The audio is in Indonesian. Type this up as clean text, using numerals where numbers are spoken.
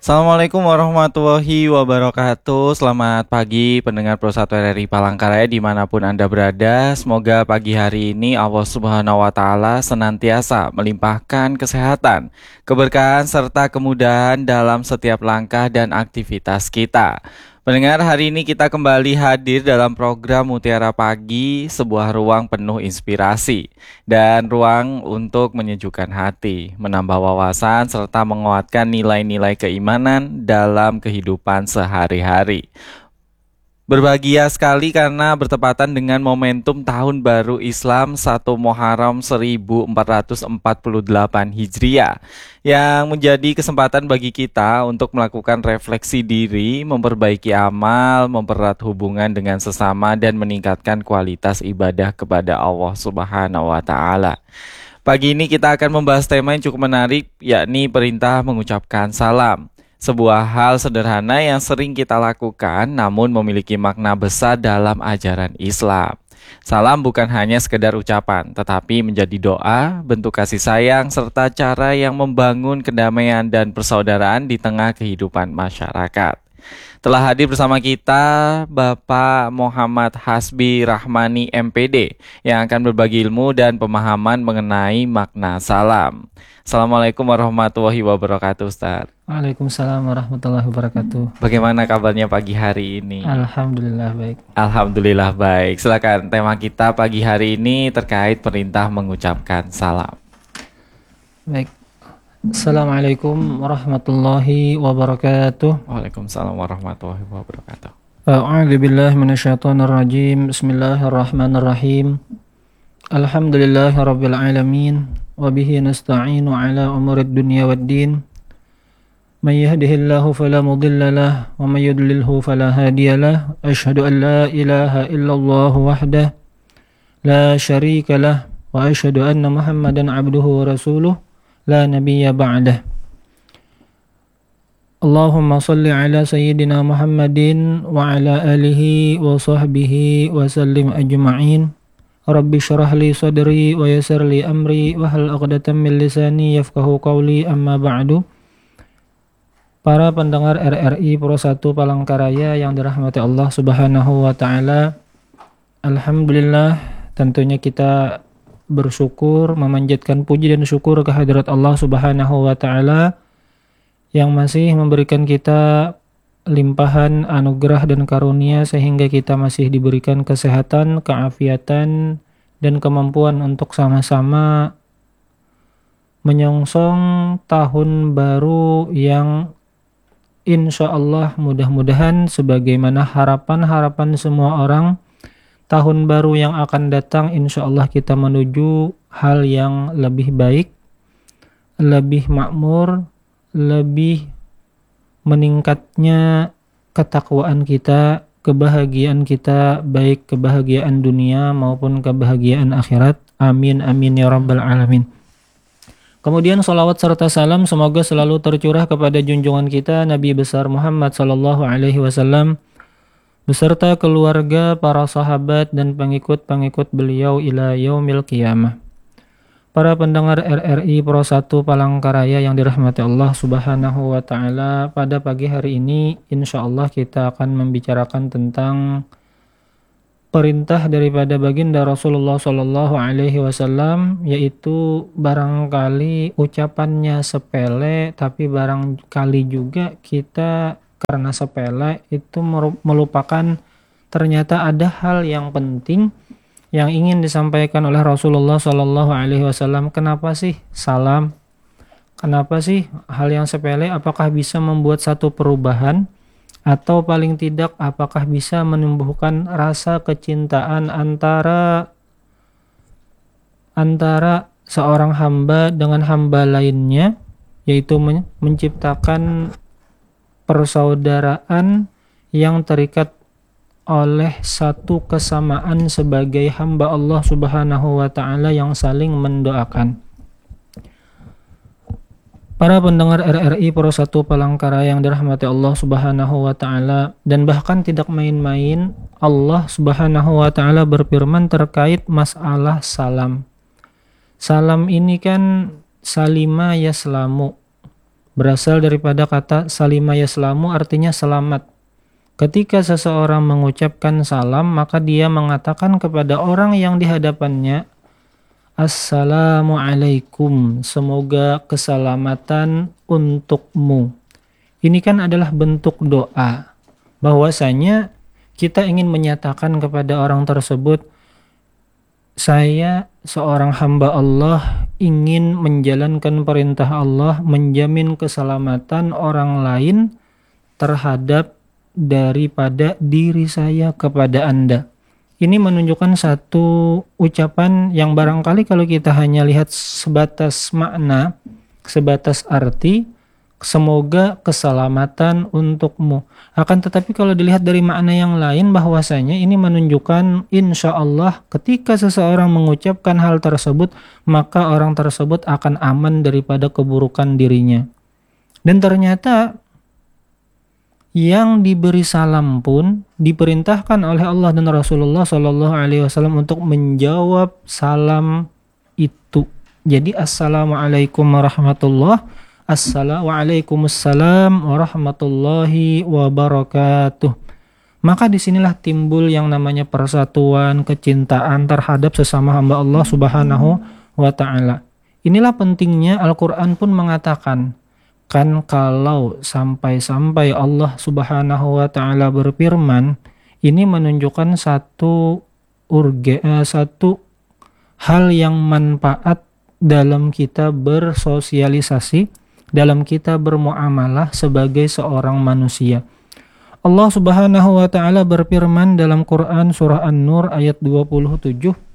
Assalamualaikum warahmatullahi wabarakatuh. Selamat pagi pendengar Pro 1 RRI Palangkaraya dimanapun Anda berada. Semoga pagi hari ini Allah Subhanahu wa Ta'ala senantiasa melimpahkan kesehatan, keberkahan, serta kemudahan dalam setiap langkah dan aktivitas kita. Pendengar, hari ini kita kembali hadir dalam program Mutiara Pagi, sebuah ruang penuh inspirasi dan ruang untuk menyejukkan hati, menambah wawasan, serta menguatkan nilai-nilai keimanan dalam kehidupan sehari-hari. Berbahagia sekali karena bertepatan dengan momentum Tahun Baru Islam 1 Muharram 1448 Hijriah yang menjadi kesempatan bagi kita untuk melakukan refleksi diri, memperbaiki amal, mempererat hubungan dengan sesama dan meningkatkan kualitas ibadah kepada Allah Subhanahu wa Ta'ala. Pagi ini kita akan membahas tema yang cukup menarik, yakni perintah mengucapkan salam. Sebuah hal sederhana yang sering kita lakukan namun memiliki makna besar dalam ajaran Islam. Salam bukan hanya sekedar ucapan, tetapi menjadi doa, bentuk kasih sayang, serta cara yang membangun kedamaian dan persaudaraan di tengah kehidupan masyarakat. Telah hadir bersama kita Bapak Muhammad Hasbi Rahmani MPD yang akan berbagi ilmu dan pemahaman mengenai makna salam. Assalamualaikum warahmatullahi wabarakatuh, Ustaz. Waalaikumsalam warahmatullahi wabarakatuh. Bagaimana kabarnya pagi hari ini? Alhamdulillah baik. Alhamdulillah baik. Silakan, tema kita pagi hari ini terkait perintah mengucapkan salam. Baik. Assalamualaikum warahmatullahi wabarakatuh. Waalaikumsalam warahmatullahi wabarakatuh. A'udzu billahi minasyaitonir rajim. Bismillahirrahmanirrahim. Alhamdulillahirabbil alamin wa bihi nasta'inu ala umurid dunya waddin. May yahdihillahu fala mudilla lahu wa may yudlilhu fala hadiya lahu. Asyhadu an la ilaha illallah wahdahu la syarika lahu wa asyhadu anna Muhammadan abduhu wa rasuluh la nabiyya ba'dah. Allahumma salli ala sayyidina Muhammadin wa ala alihi wa sahbihi wa sallim ajma'in. Rabbi syrah li sadri wa yassir li amri wa hal 'uqdatam min lisani yafqahu qawli, amma ba'du. Para pendengar RRI Pro 1 Palangkaraya yang dirahmati Allah Subhanahu wa Ta'ala, alhamdulillah tentunya kita bersyukur, memanjatkan puji dan syukur kehadirat Allah Subhanahu wa Ta'ala yang masih memberikan kita limpahan anugerah dan karunia sehingga kita masih diberikan kesehatan, keafiatan, dan kemampuan untuk sama-sama menyongsong tahun baru yang insya Allah mudah-mudahan sebagaimana harapan-harapan semua orang, tahun baru yang akan datang insya Allah kita menuju hal yang lebih baik, lebih makmur, lebih meningkatnya ketakwaan kita, kebahagiaan kita, baik kebahagiaan dunia maupun kebahagiaan akhirat. Amin amin ya rabbal alamin. Kemudian salawat serta salam semoga selalu tercurah kepada junjungan kita Nabi besar Muhammad sallallahu alaihi wasallam beserta keluarga, para sahabat dan pengikut-pengikut beliau ila yaumil qiyamah. Para pendengar RRI Pro 1 Palangkaraya yang dirahmati Allah Subhanahu wa Ta'ala, pada pagi hari ini insyaallah kita akan membicarakan tentang perintah daripada baginda Rasulullah sallallahu alaihi wasallam, yaitu barangkali ucapannya sepele tapi barangkali juga kita karena sepele itu melupakan ternyata ada hal yang penting yang ingin disampaikan oleh Rasulullah sallallahu alaihi wasallam. Kenapa sih salam? Kenapa sih hal yang sepele? Apakah bisa membuat satu perubahan? Atau paling tidak apakah bisa menumbuhkan rasa kecintaan antara seorang hamba dengan hamba lainnya, yaitu menciptakan persaudaraan yang terikat oleh satu kesamaan sebagai hamba Allah Subhanahu wa Ta'ala yang saling mendoakan. Para pendengar RRI Pro 1 Palangkaraya yang dirahmati Allah Subhanahu wa Ta'ala, dan bahkan tidak main-main Allah Subhanahu wa Ta'ala berfirman terkait masalah salam. Salam ini kan salima yaslamu, berasal daripada kata salima yaslamu, artinya selamat. Ketika seseorang mengucapkan salam, maka dia mengatakan kepada orang yang di hadapannya, Assalamualaikum, semoga keselamatan untukmu. Ini kan adalah bentuk doa, bahwasanya kita ingin menyatakan kepada orang tersebut, saya seorang hamba Allah ingin menjalankan perintah Allah, menjamin keselamatan orang lain terhadap daripada diri saya kepada Anda. Ini menunjukkan satu ucapan yang barangkali kalau kita hanya lihat sebatas makna, sebatas arti, semoga keselamatan untukmu. Akan tetapi kalau dilihat dari makna yang lain, bahwasanya ini menunjukkan insya Allah ketika seseorang mengucapkan hal tersebut, maka orang tersebut akan aman daripada keburukan dirinya. Dan ternyata yang diberi salam pun diperintahkan oleh Allah dan Rasulullah SAW untuk menjawab salam itu. Jadi assalamualaikum warahmatullahi, Waalaikumsalam warahmatullahi wabarakatuh. Maka disinilah timbul yang namanya persatuan, kecintaan terhadap sesama hamba Allah Subhanahu wa ta'ala. Inilah pentingnya Al-Quran pun mengatakan, kan kalau sampai-sampai Allah Subhanahu wa ta'ala berfirman, ini menunjukkan satu hal yang manfaat dalam kita bersosialisasi, dalam kita bermuamalah sebagai seorang manusia. Allah Subhanahu wa ta'ala berfirman dalam Quran surah An-Nur ayat 27,